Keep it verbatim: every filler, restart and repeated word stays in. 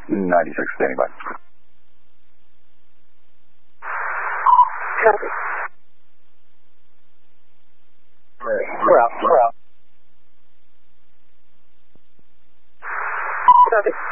ninety-six, standing by. Copy. We're out, we're out. Copy.